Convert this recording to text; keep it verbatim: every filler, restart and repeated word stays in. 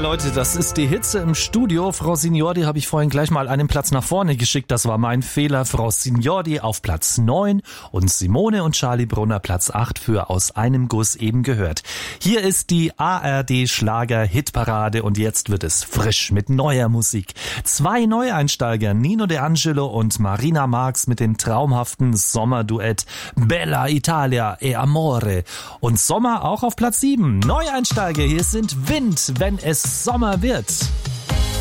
Leute, das ist die Hitze im Studio. Frau Signordi habe ich vorhin gleich mal einen Platz nach vorne geschickt. Das war mein Fehler. Frau Signordi auf Platz neun und Simone und Charlie Brunner Platz acht für Aus einem Guss eben gehört. Hier ist die A R D-Schlager-Hitparade und jetzt wird es frisch mit neuer Musik. Zwei Neueinsteiger, Nino De Angelo und Marina Marx mit dem traumhaften Sommerduett Bella Italia e Amore. Und Sommer auch auf Platz sieben. Neueinsteiger, hier sind Wind, wenn es Sommer wird.